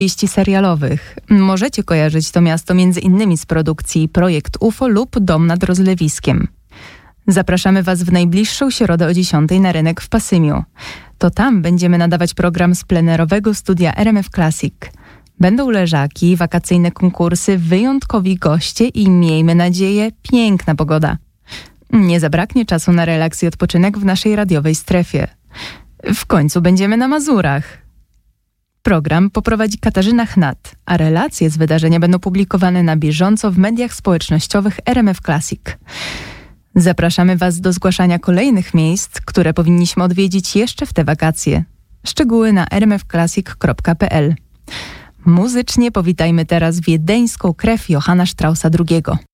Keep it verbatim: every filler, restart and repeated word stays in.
opowieści serialowych. Możecie kojarzyć to miasto między innymi z produkcji Projekt U F O lub Dom nad Rozlewiskiem. Zapraszamy Was w najbliższą środę o dziesiątej na rynek w Pasymiu. To tam będziemy nadawać program z plenerowego studia R M F Classic. Będą leżaki, wakacyjne konkursy, wyjątkowi goście i, miejmy nadzieję, piękna pogoda. Nie zabraknie czasu na relaks i odpoczynek w naszej radiowej strefie. W końcu będziemy na Mazurach. Program poprowadzi Katarzyna Chnat, a relacje z wydarzenia będą publikowane na bieżąco w mediach społecznościowych R M F Classic. Zapraszamy Was do zgłaszania kolejnych miejsc, które powinniśmy odwiedzić jeszcze w te wakacje. Szczegóły na r m f classic kropka p l. Muzycznie powitajmy teraz wiedeńską krew Johanna Straussa drugiego.